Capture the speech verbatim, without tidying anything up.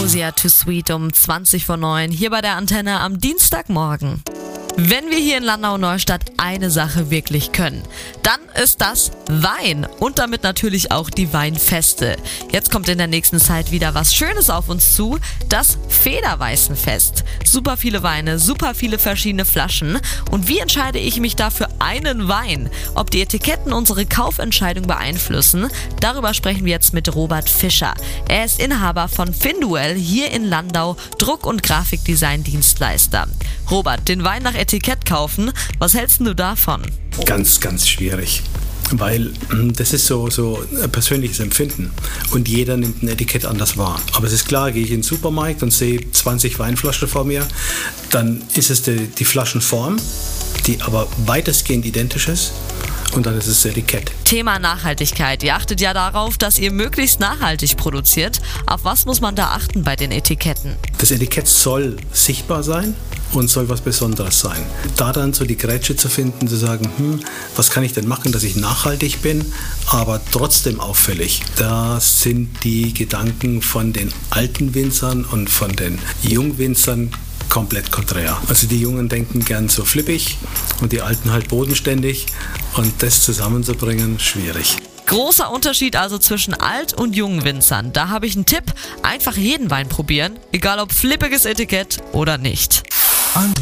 Ambrosia Too Sweet um zwanzig vor neun hier bei der Antenne am Dienstagmorgen. Wenn wir hier in Landau-Neustadt eine Sache wirklich können, dann ist das Wein und damit natürlich auch die Weinfeste. Jetzt kommt in der nächsten Zeit wieder was Schönes auf uns zu, das Federweißenfest. Super viele Weine, super viele verschiedene Flaschen. Und wie entscheide ich mich da für einen Wein? Ob die Etiketten unsere Kaufentscheidung beeinflussen? Darüber sprechen wir jetzt mit Robert Fischer. Er ist Inhaber von Finduel hier in Landau, Druck- und Grafikdesign-Dienstleister. Robert, den Wein nach Etikett kaufen, was hältst du davon? Ganz, ganz schwierig, weil das ist so, so ein persönliches Empfinden und jeder nimmt ein Etikett anders wahr. Aber es ist klar, gehe ich in den Supermarkt und sehe zwanzig Weinflaschen vor mir, dann ist es die, die Flaschenform, die aber weitestgehend identisch ist. Und dann ist es das Etikett. Thema Nachhaltigkeit. Ihr achtet ja darauf, dass ihr möglichst nachhaltig produziert. Auf was muss man da achten bei den Etiketten? Das Etikett soll sichtbar sein und soll was Besonderes sein. Da dann so die Grätsche zu finden, zu sagen, hm, was kann ich denn machen, dass ich nachhaltig bin, aber trotzdem auffällig. Da sind die Gedanken von den alten Winzern und von den Jungwinzern komplett konträr. Also die Jungen denken gern so flippig und die Alten halt bodenständig und das zusammenzubringen, schwierig. Großer Unterschied also zwischen Alt- und jungen Winzern. Da habe ich einen Tipp, einfach jeden Wein probieren, egal ob flippiges Etikett oder nicht.